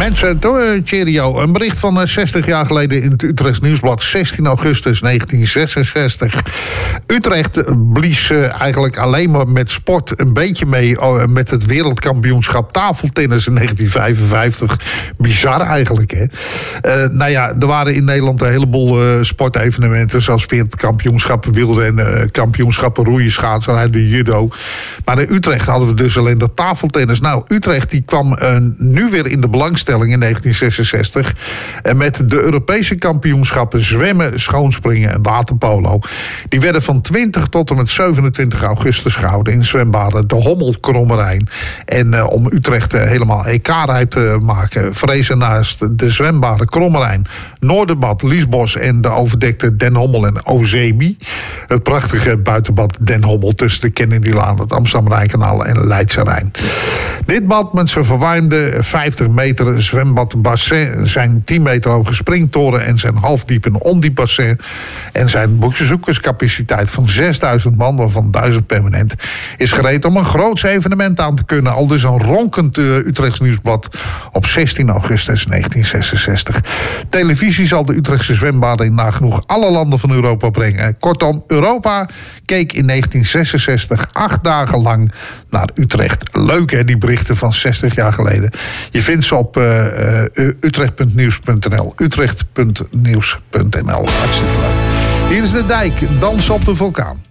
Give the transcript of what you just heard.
Mensen, cheerio. Een bericht van 60 jaar geleden in het Utrechts Nieuwsblad, 16 augustus 1966. Utrecht blies eigenlijk alleen maar met sport een beetje mee met het wereldkampioenschap tafeltennis in 1955. Bizar eigenlijk, hè? Er waren in Nederland een heleboel sportevenementen, zoals wereldkampioenschappen wielrennen, kampioenschappen roeien, schaatsen, judo. Maar in Utrecht hadden we dus alleen de tafeltennis. Nou, Utrecht die kwam nu weer in de belangstelling in 1966 met de Europese kampioenschappen zwemmen, schoonspringen en waterpolo. Die werden van 20 tot en met 27 augustus gehouden in zwembaden de Hommel, Krommerijn. En om Utrecht helemaal EK-rijk te maken, vrezen naast de zwembaden Krommerijn, Noorderbad, Liesbos en de overdekte Den Hommel en Ozebi. Het prachtige buitenbad Den Hommel tussen de Kennedylaan, het Amsterdam-Rijnkanaal en Leidse Rijn. Dit bad met zijn verwarmde 50 meter zwembadbassin, zijn 10 meter hoge springtoren en zijn halfdiepe ondiep bassin en zijn bezoekerscapaciteit van 6000 man, waarvan 1000 permanent, is gereed om een groots evenement aan te kunnen. Al dus een ronkend Utrechts Nieuwsblad op 16 augustus 1966. Televisie zal de Utrechtse zwembaden in nagenoeg alle landen van Europa brengen. Kortom, Europa keek in 1966 8 dagen lang naar Utrecht. Leuk, hè, die berichten van 60 jaar geleden. Je vindt ze op utrecht.nieuws.nl. Utrecht.nieuws.nl. Hartstikke leuk. Hier is de dijk. Dans op de vulkaan.